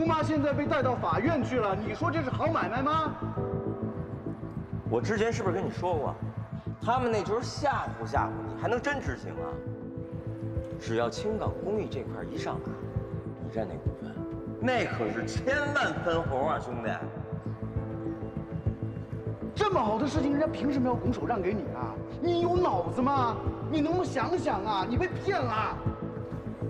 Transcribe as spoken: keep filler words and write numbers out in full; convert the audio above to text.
吴妈现在被带到法院去了，你说这是好买卖吗？ 我之前是不是跟你说过，他们那就是吓唬吓唬你，还能真执行啊？只要青港公寓这块一上马，你占那股份，那可是千万分红啊，兄弟！ 这么好的事情，人家凭什么要拱手让给你啊？你有脑子吗？你能不能想想啊？你被骗了！